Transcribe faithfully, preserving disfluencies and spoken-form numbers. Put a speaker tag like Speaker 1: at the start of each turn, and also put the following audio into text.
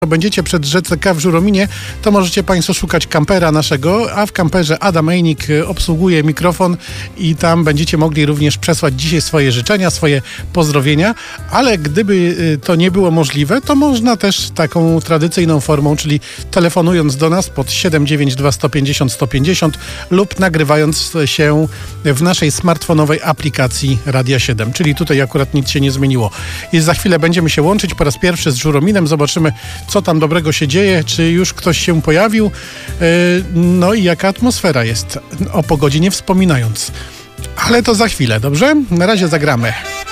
Speaker 1: będziecie przed Ż C K w Żurominie, to możecie Państwo szukać kampera naszego, a w kamperze Adam Ejnik obsługuje mikrofon i tam będziecie mogli również przesłać dzisiaj swoje życzenia, swoje pozdrowienia, ale gdyby to nie było możliwe, to można też taką tradycyjną formą, czyli telefonując do nas pod siedem dziewięć dwa sto pięćdziesiąt sto pięćdziesiąt lub nagrywając się w naszej smartfonowej aplikacji Radia siedem, czyli tutaj akurat nic się nie zmieniło. I za chwilę będziemy się łączyć po raz pierwszy z Żurominem, zobaczymy, co tam dobrego się dzieje, czy już ktoś się pojawił, no i jaka atmosfera jest, o pogodzie nie wspominając. Ale to za chwilę, dobrze? Na razie zagramy.